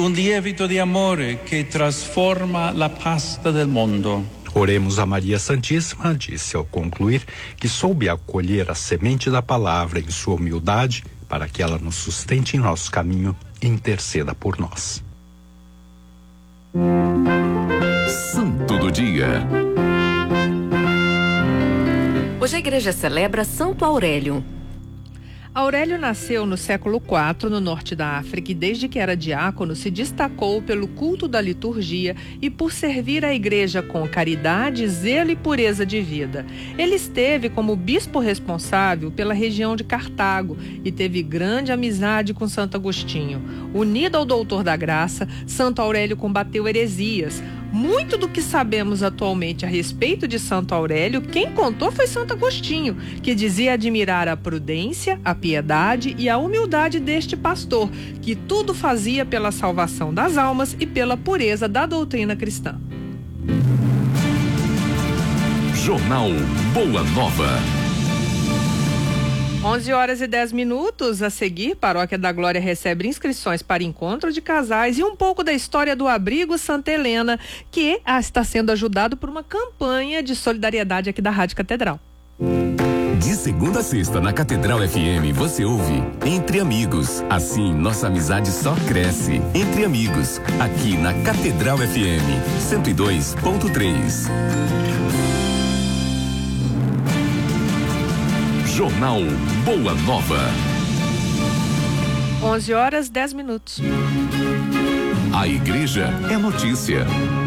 un lievito di amore che trasforma la pasta del mondo. Oremos a Maria Santíssima, disse ao concluir, que soube acolher a semente da palavra em sua humildade, para que ela nos sustente em nosso caminho e interceda por nós. Santo do Dia. Hoje a igreja celebra Santo Aurélio. Aurélio nasceu no século IV, no norte da África, e desde que era diácono se destacou pelo culto da liturgia e por servir a igreja com caridade, zelo e pureza de vida. Ele esteve como bispo responsável pela região de Cartago e teve grande amizade com Santo Agostinho. Unido ao doutor da graça, Santo Aurélio combateu heresias. Muito do que sabemos atualmente a respeito de Santo Aurélio, quem contou foi Santo Agostinho, que dizia admirar a prudência, a piedade e a humildade deste pastor, que tudo fazia pela salvação das almas e pela pureza da doutrina cristã. Jornal Boa Nova. 11h10. A seguir, Paróquia da Glória recebe inscrições para encontro de casais e um pouco da história do Abrigo Santa Helena, que está sendo ajudado por uma campanha de solidariedade aqui da Rádio Catedral. De segunda a sexta, na Catedral FM, você ouve Entre Amigos. Assim, nossa amizade só cresce. Entre Amigos, aqui na Catedral FM 102.3. Jornal Boa Nova. 11h10. A igreja é notícia.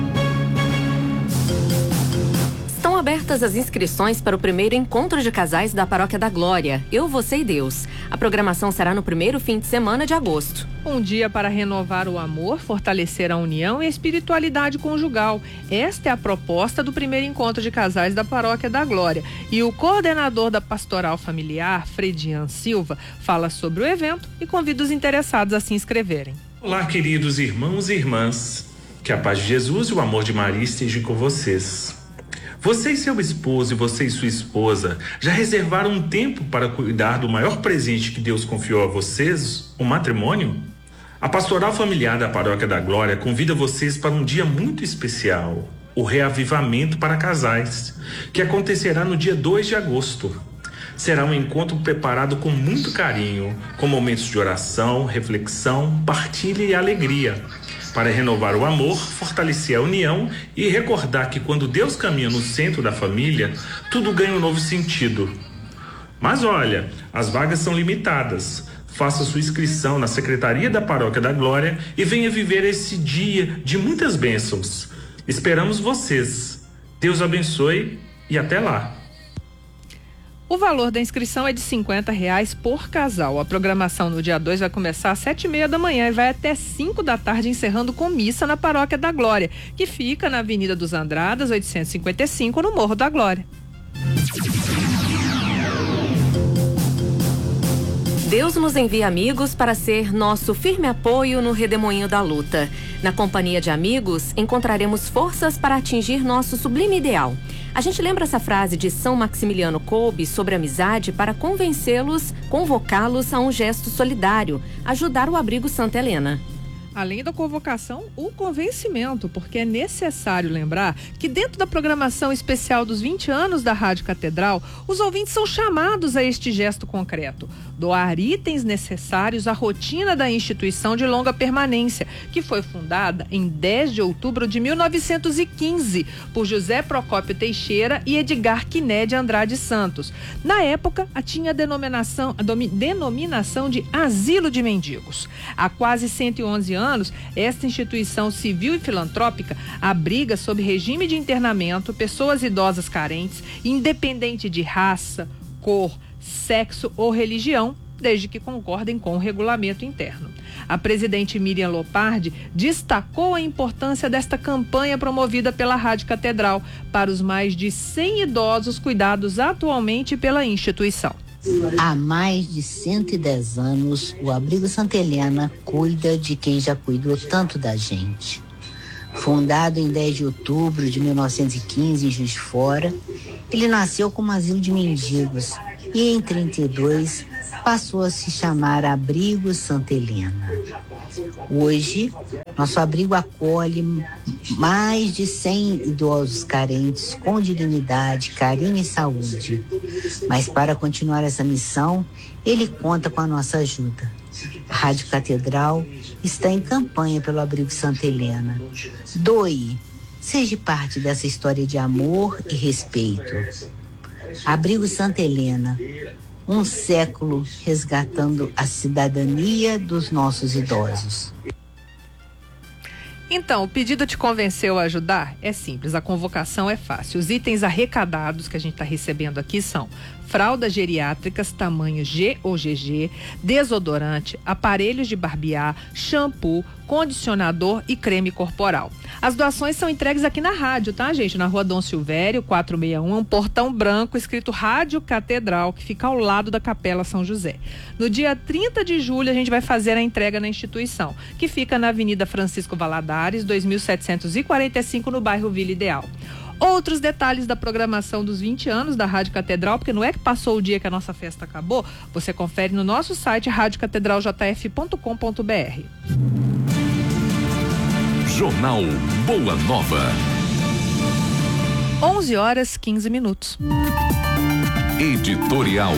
Estão abertas as inscrições para o primeiro encontro de casais da Paróquia da Glória, Eu, Você e Deus. A programação será no primeiro fim de semana de agosto. Um dia para renovar o amor, fortalecer a união e a espiritualidade conjugal. Esta é a proposta do primeiro encontro de casais da Paróquia da Glória. E o coordenador da Pastoral Familiar, Fredian Silva, fala sobre o evento e convida os interessados a se inscreverem. Olá, queridos irmãos e irmãs. Que a paz de Jesus e o amor de Maria estejam com vocês. Você e seu esposo e você e sua esposa já reservaram um tempo para cuidar do maior presente que Deus confiou a vocês, o matrimônio? A Pastoral Familiar da Paróquia da Glória convida vocês para um dia muito especial, o Reavivamento para Casais, que acontecerá no dia 2 de agosto. Será um encontro preparado com muito carinho, com momentos de oração, reflexão, partilha e alegria, para renovar o amor, fortalecer a união e recordar que quando Deus caminha no centro da família, tudo ganha um novo sentido. Mas olha, as vagas são limitadas. Faça sua inscrição na Secretaria da Paróquia da Glória e venha viver esse dia de muitas bênçãos. Esperamos vocês. Deus abençoe e até lá. O valor da inscrição é de R$50 por casal. A programação no dia 2 vai começar às 7h30 e vai até 5 da tarde, encerrando com missa na Paróquia da Glória, que fica na Avenida dos Andradas, 855, no Morro da Glória. Deus nos envia amigos para ser nosso firme apoio no redemoinho da luta. Na companhia de amigos, encontraremos forças para atingir nosso sublime ideal. A gente lembra essa frase de São Maximiliano Kolbe sobre amizade para convocá-los a um gesto solidário, ajudar o Abrigo Santa Helena. Além da convocação, o convencimento, porque é necessário lembrar que dentro da programação especial dos 20 anos da Rádio Catedral, os ouvintes são chamados a este gesto concreto: doar itens necessários à rotina da instituição de longa permanência, que foi fundada em 10 de outubro de 1915 por José Procópio Teixeira e Edgar Quiné de Andrade Santos. Na época, tinha a denominação de Asilo de Mendigos. Há quase 111 anos, esta instituição civil e filantrópica abriga, sob regime de internamento, pessoas idosas carentes, independente de raça, cor, sexo ou religião, desde que concordem com o regulamento interno. A presidente Miriam Lopardi destacou a importância desta campanha promovida pela Rádio Catedral para os mais de 100 idosos cuidados atualmente pela instituição. Há mais de 110 anos, o Abrigo Santa Helena cuida de quem já cuidou tanto da gente. Fundado em 10 de outubro de 1915 em Juiz de Fora, ele nasceu como asilo de mendigos e em 1932 passou a se chamar Abrigo Santa Helena. Hoje, Nosso abrigo acolhe mais de 100 idosos carentes com dignidade, carinho e saúde. Mas para continuar essa missão, ele conta com a nossa ajuda. A Rádio Catedral está em campanha pelo Abrigo Santa Helena. Doe, seja parte dessa história de amor e respeito. Abrigo Santa Helena, um século resgatando a cidadania dos nossos idosos. Então, o pedido te convenceu a ajudar? É simples, a convocação é fácil. Os itens arrecadados que a gente está recebendo aqui são fraldas geriátricas tamanho G ou GG, desodorante, aparelhos de barbear, shampoo, condicionador e creme corporal. As doações são entregues aqui na rádio, tá, gente? Na Rua Dom Silvério, 461, um portão branco escrito Rádio Catedral, que fica ao lado da Capela São José. No dia 30 de julho, a gente vai fazer a entrega na instituição, que fica na Avenida Francisco Valadares, 2745, no bairro Vila Ideal. Outros detalhes da programação dos 20 anos da Rádio Catedral, porque não é que passou o dia que a nossa festa acabou, você confere no nosso site radiocatedraljf.com.br. Jornal Boa Nova. 11h15. Editorial.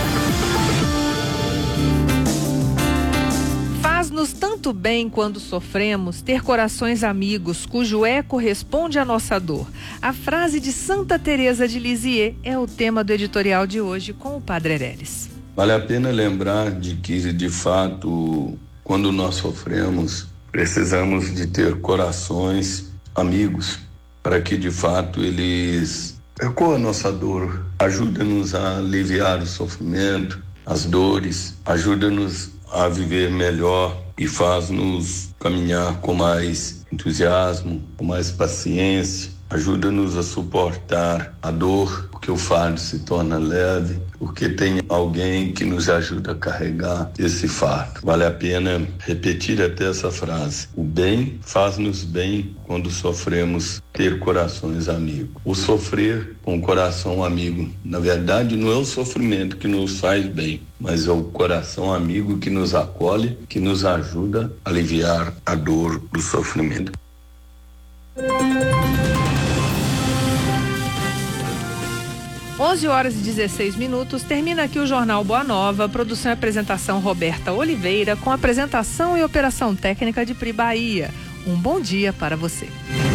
Faz-nos tanto bem quando sofremos ter corações amigos cujo eco responde à nossa dor. A frase de Santa Teresa de Lisieux é o tema do editorial de hoje com o Padre Ereles. Vale a pena lembrar de que, de fato, quando nós sofremos, precisamos de ter corações amigos para que, de fato, eles ecoem a nossa dor, ajudem-nos a aliviar o sofrimento, as dores, ajudem-nos a viver melhor e faz-nos caminhar com mais entusiasmo, com mais paciência, ajuda-nos a suportar a dor, porque o fardo se torna leve, porque tem alguém que nos ajuda a carregar esse fardo. Vale a pena repetir até essa frase. O bem faz-nos bem quando sofremos, ter corações amigos. O sofrer com coração amigo, na verdade, não é o sofrimento que nos faz bem, mas é o coração amigo que nos acolhe, que nos ajuda a aliviar a dor do sofrimento. 11h16. Termina aqui o Jornal Boa Nova. Produção e apresentação Roberta Oliveira, com apresentação e operação técnica de Pri Bahia. Um bom dia para você.